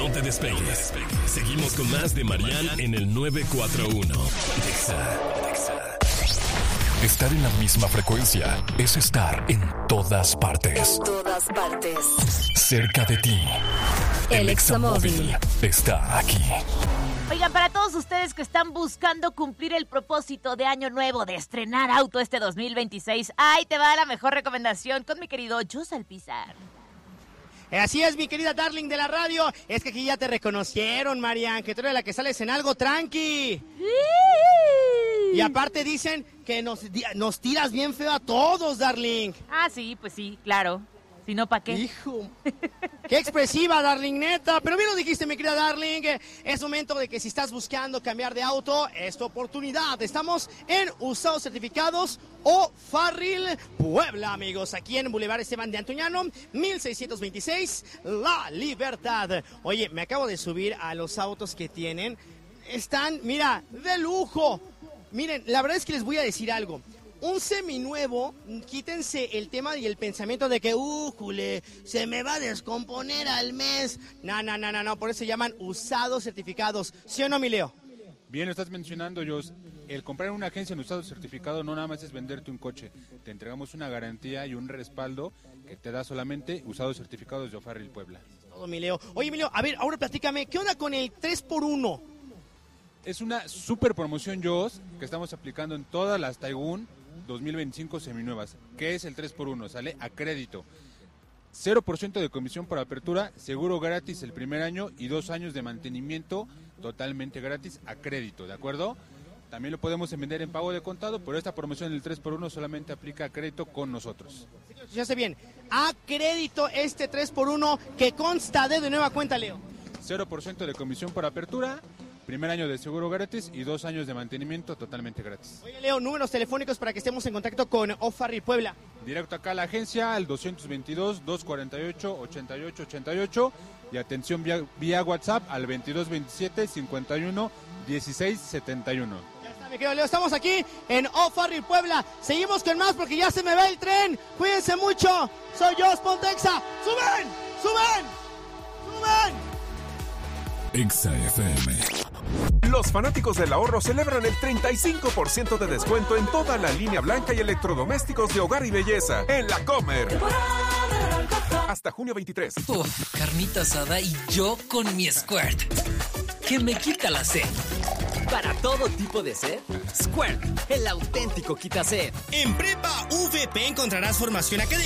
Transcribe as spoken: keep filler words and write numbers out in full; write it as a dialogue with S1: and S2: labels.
S1: No te despegues. Seguimos con más de Mariana en el nueve cuatro uno.
S2: Estar en la misma frecuencia es estar en todas partes.
S3: En todas partes.
S2: Cerca de ti.
S3: El Examóvil
S2: está aquí.
S4: Oigan, para todos ustedes que están buscando cumplir el propósito de año nuevo de estrenar auto este dos mil veintiséis, ahí te va la mejor recomendación con mi querido Jus Alpizar.
S5: Así es, mi querida darling de la radio. Es que aquí ya te reconocieron, Marian, que tú eres la que sales en algo tranqui. Y aparte dicen que nos, nos tiras bien feo a todos, darling.
S4: Ah, sí, pues sí, claro. Si no, ¿para qué?
S5: Hijo, qué expresiva, darling, neta. Pero bien lo dijiste, mi querida darling. Es momento de que si estás buscando cambiar de auto, es tu oportunidad. Estamos en Usados Certificados o Farril Puebla, amigos. Aquí en Boulevard Esteban de Antuñano, mil seiscientos veintiséis, La Libertad. Oye, me acabo de subir a los autos que tienen. Están, mira, de lujo. Miren, la verdad es que les voy a decir algo. Un seminuevo, quítense el tema y el pensamiento de que, uh, jule, se me va a descomponer al mes. No, no, no, no, no, por eso se llaman usados certificados. ¿Sí o no, mi Leo?
S6: Bien, lo estás mencionando, Jos. El comprar en una agencia en usado certificado no nada más es venderte un coche. Te entregamos una garantía y un respaldo que te da solamente usados certificados de O'Farrill Puebla.
S5: Todo, mi Leo. Oye, mi Leo, a ver, ahora platícame, ¿qué onda con el tres por uno?
S6: Es una super promoción, Jos, que estamos aplicando en todas las Taigun dos mil veinticinco seminuevas. ¿Qué es el tres por uno? Sale a crédito. cero por ciento de comisión por apertura, seguro gratis el primer año y dos años de mantenimiento totalmente gratis a crédito, ¿de acuerdo? También lo podemos vender en pago de contado, pero esta promoción del tres por uno solamente aplica a crédito con nosotros.
S5: Ya sé bien, a crédito este tres por uno que consta de de nueva cuenta, Leo.
S6: cero por ciento de comisión por apertura, primer año de seguro gratis y dos años de mantenimiento totalmente gratis.
S5: Oye, Leo, números telefónicos para que estemos en contacto con O'Farrill Puebla.
S6: Directo acá a la agencia, al doscientos veintidós, doscientos cuarenta y ocho, ochenta y ocho ochenta y ocho y atención vía, vía WhatsApp al veintidós veintisiete, cincuenta y uno, dieciséis setenta y uno.
S5: Ya está, mi querido Leo, estamos aquí en O'Farrill Puebla. Seguimos con más porque ya se me va el tren. Cuídense mucho. Soy Jos Pontexa. ¡Suben! ¡Suben! ¡Suben!
S2: Exa F M.
S7: Los fanáticos del ahorro celebran el treinta y cinco por ciento de descuento en toda la línea blanca y electrodomésticos de hogar y belleza en La Comer. Hasta junio veintitrés.
S8: Uf, carnita asada y yo con mi Squirt, que me quita la sed.
S9: Para todo tipo de sed, Squirt, el auténtico quita sed.
S10: En Prepa V P encontrarás formación académica